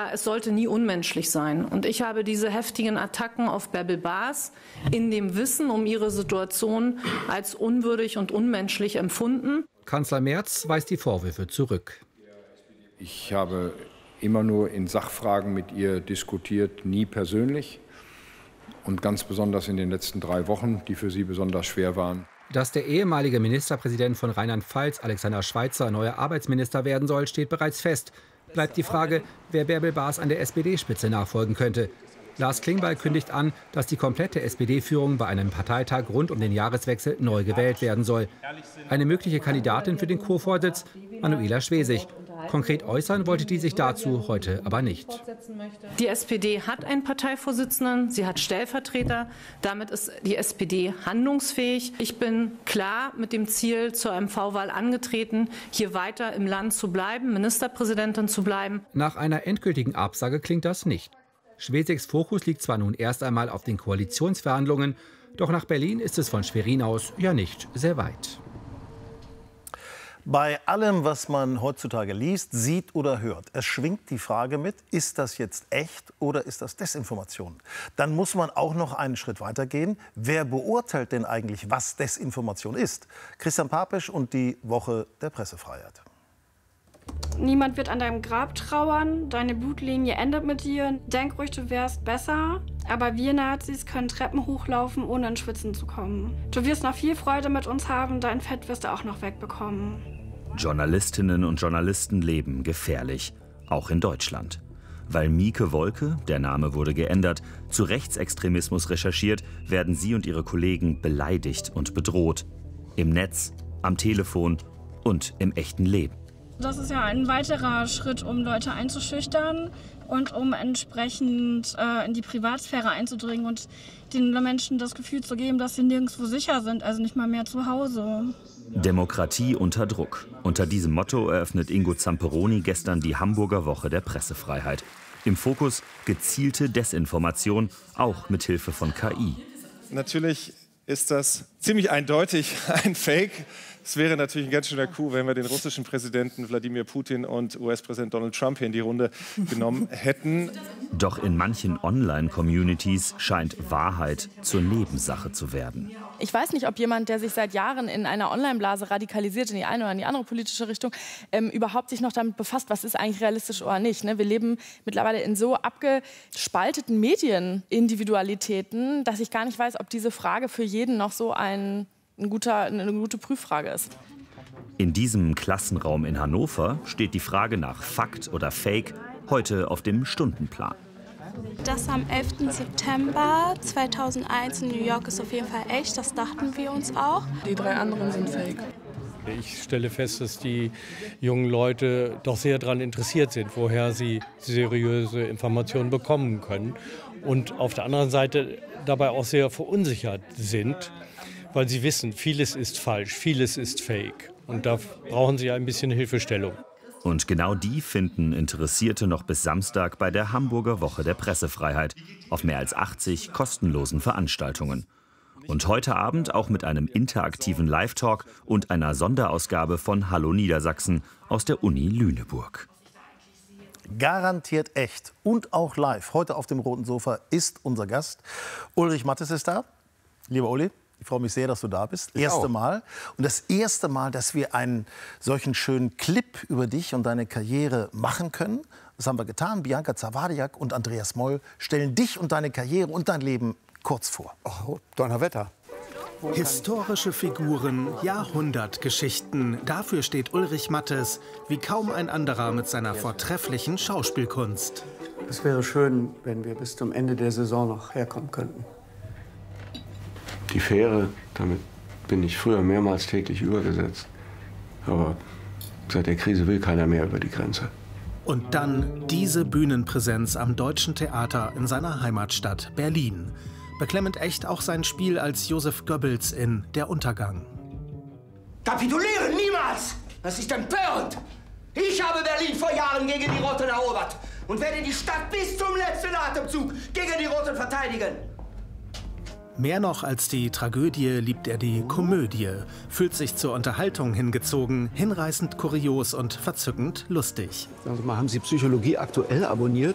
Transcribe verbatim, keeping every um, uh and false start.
Aber es sollte nie unmenschlich sein. Und ich habe diese heftigen Attacken auf Bärbel Baas in dem Wissen um ihre Situation als unwürdig und unmenschlich empfunden. Kanzler Merz weist die Vorwürfe zurück. Ich habe immer nur in Sachfragen mit ihr diskutiert, nie persönlich. Und ganz besonders in den letzten drei Wochen, die für sie besonders schwer waren. Dass der ehemalige Ministerpräsident von Rheinland-Pfalz, Alexander Schweitzer, neuer Arbeitsminister werden soll, steht bereits fest. Bleibt die Frage, wer Bärbel Baas an der S P D-Spitze nachfolgen könnte. Lars Klingbeil kündigt an, dass die komplette S P D-Führung bei einem Parteitag rund um den Jahreswechsel neu gewählt werden soll. Eine mögliche Kandidatin für den Co-Vorsitz, Manuela Schwesig. Konkret äußern wollte die sich dazu heute aber nicht. Die S P D hat einen Parteivorsitzenden, sie hat Stellvertreter. Damit ist die S P D handlungsfähig. Ich bin klar mit dem Ziel zur M V-Wahl angetreten, hier weiter im Land zu bleiben, Ministerpräsidentin zu bleiben. Nach einer endgültigen Absage klingt das nicht. Schwesigs Fokus liegt zwar nun erst einmal auf den Koalitionsverhandlungen, doch nach Berlin ist es von Schwerin aus ja nicht sehr weit. Bei allem, was man heutzutage liest, sieht oder hört, es schwingt die Frage mit, ist das jetzt echt oder ist das Desinformation? Dann muss man auch noch einen Schritt weiter gehen. Wer beurteilt denn eigentlich, was Desinformation ist? Christian Papesch und die Woche der Pressefreiheit. Niemand wird an deinem Grab trauern, deine Blutlinie endet mit dir. Denk ruhig, du wärst besser, aber wir Nazis können Treppen hochlaufen, ohne ins Schwitzen zu kommen. Du wirst noch viel Freude mit uns haben, dein Fett wirst du auch noch wegbekommen. Journalistinnen und Journalisten leben gefährlich, auch in Deutschland. Weil Mieke Wolke, der Name wurde geändert, zu Rechtsextremismus recherchiert, werden sie und ihre Kollegen beleidigt und bedroht. Im Netz, am Telefon und im echten Leben. Das ist ja ein weiterer Schritt, um Leute einzuschüchtern und um entsprechend äh, in die Privatsphäre einzudringen und den Menschen das Gefühl zu geben, dass sie nirgendwo sicher sind, also nicht mal mehr zu Hause. Demokratie unter Druck. Unter diesem Motto eröffnet Ingo Zamperoni gestern die Hamburger Woche der Pressefreiheit. Im Fokus gezielte Desinformation, auch mit Hilfe von K I. Natürlich ist das ziemlich eindeutig ein Fake. Es wäre natürlich ein ganz schöner Coup, wenn wir den russischen Präsidenten Wladimir Putin und U S-Präsident Donald Trump hier in die Runde genommen hätten. Doch in manchen Online-Communities scheint Wahrheit zur Nebensache zu werden. Ich weiß nicht, ob jemand, der sich seit Jahren in einer Online-Blase radikalisiert, in die eine oder in die andere politische Richtung, ähm, überhaupt sich noch damit befasst, was ist eigentlich realistisch oder nicht. Ne? Wir leben mittlerweile in so abgespalteten Medienindividualitäten, dass ich gar nicht weiß, ob diese Frage für jeden noch so ein Ein guter, eine gute Prüffrage ist. In diesem Klassenraum in Hannover steht die Frage nach Fakt oder Fake heute auf dem Stundenplan. Das am elften September zweitausendeins in New York ist auf jeden Fall echt, das dachten wir uns auch. Die drei anderen sind Fake. Ich stelle fest, dass die jungen Leute doch sehr daran interessiert sind, woher sie seriöse Informationen bekommen können. Und auf der anderen Seite dabei auch sehr verunsichert sind, weil sie wissen, vieles ist falsch, vieles ist fake. Und da brauchen sie ein bisschen Hilfestellung. Und genau die finden Interessierte noch bis Samstag bei der Hamburger Woche der Pressefreiheit auf mehr als achtzig kostenlosen Veranstaltungen. Und heute Abend auch mit einem interaktiven Live-Talk und einer Sonderausgabe von Hallo Niedersachsen aus der Uni Lüneburg. Garantiert echt und auch live. Heute auf dem roten Sofa ist unser Gast. Ulrich Mattes ist da. Lieber Uli, ich freue mich sehr, dass du da bist. Ich erste auch. Mal. Und das erste Mal, dass wir einen solchen schönen Clip über dich und deine Karriere machen können. Das haben wir getan. Bianca Zawadiak und Andreas Moll stellen dich und deine Karriere und dein Leben kurz vor. Oh, Donnerwetter. Historische Figuren, Jahrhundertgeschichten. Dafür steht Ulrich Mattes wie kaum ein anderer mit seiner vortrefflichen Schauspielkunst. Es wäre schön, wenn wir bis zum Ende der Saison noch herkommen könnten. Die Fähre, damit bin ich früher mehrmals täglich übergesetzt. Aber seit der Krise will keiner mehr über die Grenze. Und dann diese Bühnenpräsenz am Deutschen Theater in seiner Heimatstadt Berlin. Beklemmend echt auch sein Spiel als Joseph Goebbels in Der Untergang. Kapitulieren niemals! Das ist empörend! Ich habe Berlin vor Jahren gegen die Roten erobert und werde die Stadt bis zum letzten Atemzug gegen die Roten verteidigen. Mehr noch als die Tragödie liebt er die Komödie, fühlt sich zur Unterhaltung hingezogen, hinreißend kurios und verzückend lustig. Also mal, haben Sie Psychologie aktuell abonniert?